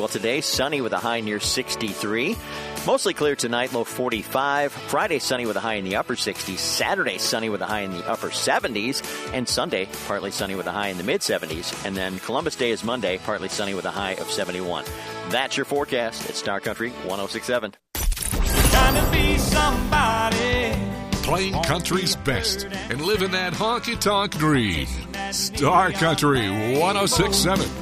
Well, today, sunny with a high near 63. Mostly clear tonight, low 45. Friday, sunny with a high in the upper 60s. Saturday, sunny with a high in the upper 70s. And Sunday, partly sunny with a high in the mid-70s. And then Columbus Day is Monday, partly sunny with a high of 71. That's your forecast at Star Country 106.7. Trying to be somebody. Playing country's best and living that honky-tonk dream. Star Country 106.7.